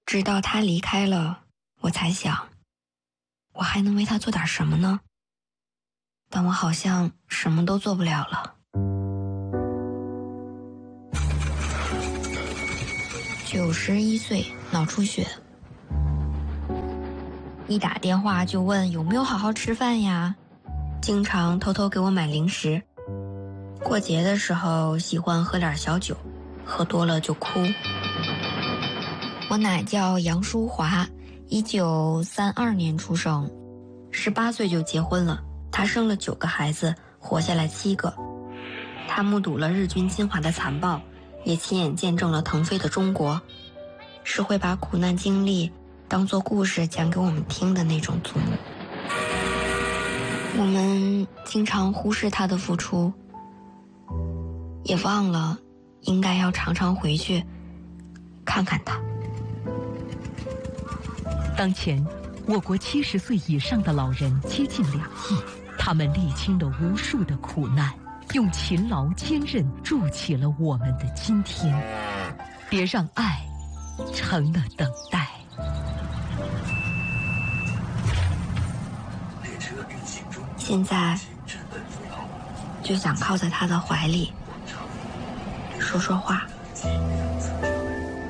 直到他离开了，我才想，我还能为他做点什么呢？但我好像什么都做不了了。91岁，脑出血，一打电话就问有没有好好吃饭呀，经常偷偷给我买零食，过节的时候喜欢喝点小酒，喝多了就哭。我奶叫杨淑华，1932年出生，18岁就结婚了。她生了9个孩子，活下来7个。她目睹了日军侵华的残暴，也亲眼见证了腾飞的中国，是会把苦难经历当作故事讲给我们听的那种祖母。我们经常忽视她的付出，也忘了应该要常常回去看看她。 当前，我国70岁以上的老人接近2亿，他们历经了无数的苦难，用勤劳坚韧筑起了我们的今天。别让爱成了等待。 现在就想靠在他的怀里说说话。